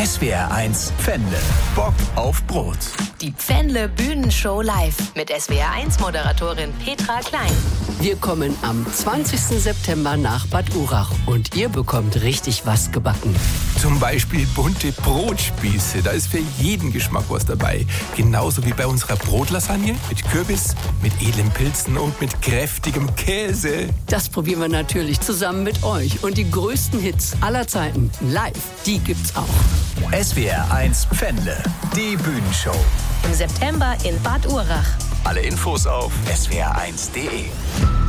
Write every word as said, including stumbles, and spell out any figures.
S W R eins Pfändle. Bock auf Brot. Die Pfändle Bühnenshow live mit S W R eins Moderatorin Petra Klein. Wir kommen am zwanzigsten September nach Bad Urach und ihr bekommt richtig was gebacken. Zum Beispiel bunte Brotspieße, da ist für jeden Geschmack was dabei. Genauso wie bei unserer Brotlasagne mit Kürbis, mit edlen Pilzen und mit kräftigem Käse. Das probieren wir natürlich zusammen mit euch. Und die größten Hits aller Zeiten live, die gibt's auch. S W R eins Pfändle, die Bühnenshow. Im September in Bad Urach. Alle Infos auf S W R eins punkt de.